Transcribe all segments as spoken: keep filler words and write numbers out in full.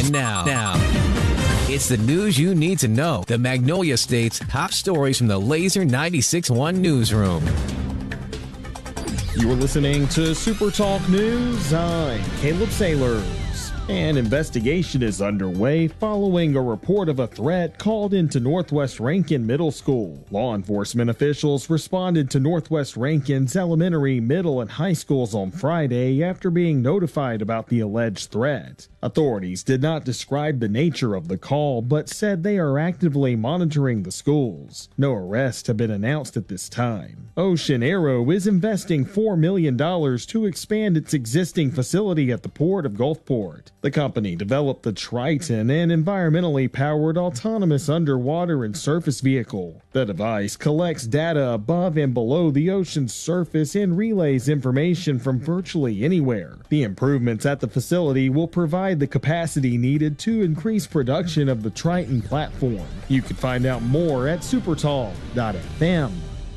And now, now, it's the news you need to know. The Magnolia State's top stories from the Laser ninety-six point one newsroom. You are listening to Super Talk News. I'm Caleb Sailors. An investigation is underway following a report of a threat called into Northwest Rankin Middle School. Law enforcement officials responded to Northwest Rankin's elementary, middle, and high schools on Friday after being notified about the alleged threat. Authorities did not describe the nature of the call, but said they are actively monitoring the schools. No arrests have been announced at this time. Ocean Aero is investing four million dollars to expand its existing facility at the port of Gulfport. The company developed the Triton, an environmentally powered autonomous underwater and surface vehicle. The device collects data above and below the ocean's surface and relays information from virtually anywhere. The improvements at the facility will provide the capacity needed to increase production of the Triton platform. You can find out more at supertalk dot f m.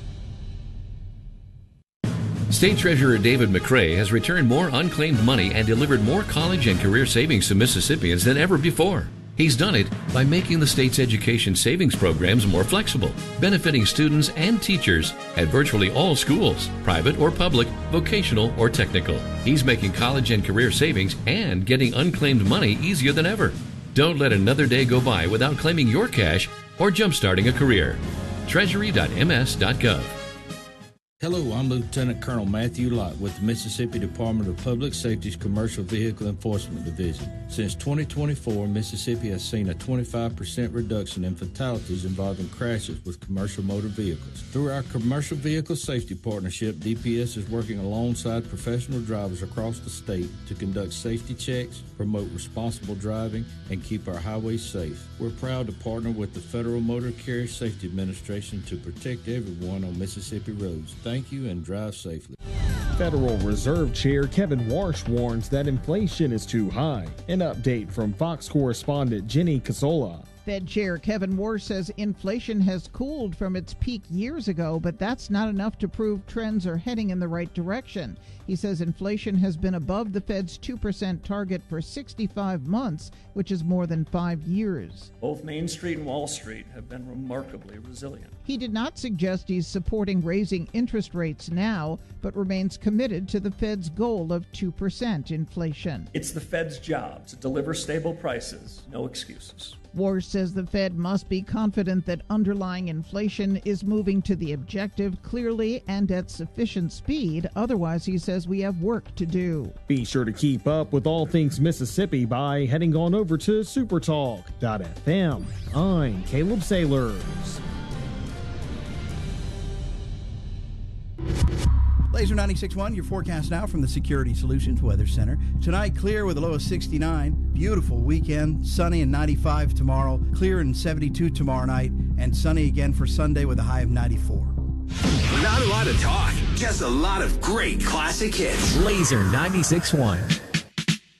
State Treasurer David McRae has returned more unclaimed money and delivered more college and career savings to Mississippians than ever before. He's done it by making the state's education savings programs more flexible, benefiting students and teachers at virtually all schools, private or public, vocational or technical. He's making college and career savings and getting unclaimed money easier than ever. Don't let another day go by without claiming your cash or jumpstarting a career. treasury dot m s dot gov. Hello, I'm Lieutenant Colonel Matthew Lott with the Mississippi Department of Public Safety's Commercial Vehicle Enforcement Division. Since twenty twenty-four, Mississippi has seen a twenty-five percent reduction in fatalities involving crashes with commercial motor vehicles. Through our Commercial Vehicle Safety Partnership, D P S is working alongside professional drivers across the state to conduct safety checks, promote responsible driving, and keep our highways safe. We're proud to partner with the Federal Motor Carrier Safety Administration to protect everyone on Mississippi roads. Thank you and drive safely. Federal Reserve Chair Kevin Warsh warns that inflation is too high. An update from Fox correspondent Jenny Casola. Fed Chair Kevin Warsh says inflation has cooled from its peak years ago, but that's not enough to prove trends are heading in the right direction. He says inflation has been above the Fed's two percent target for sixty-five months, which is more than five years. Both Main Street and Wall Street have been remarkably resilient. He did not suggest he's supporting raising interest rates now, but remains committed to the Fed's goal of two percent inflation. It's the Fed's job to deliver stable prices, no excuses. Warsh says the Fed must be confident that underlying inflation is moving to the objective clearly and at sufficient speed. Otherwise, he says we have work to do. Be sure to keep up with all things Mississippi by heading on over to supertalk dot f m. I'm Caleb Sailors. Laser ninety-six point one, your forecast now from the Security Solutions Weather Center. Tonight, clear with a low of sixty-nine. Beautiful weekend, sunny and ninety-five tomorrow. Clear and seventy-two tomorrow night. And sunny again for Sunday with a high of ninety-four. Not a lot of talk, just a lot of great classic hits. Laser ninety-six point one.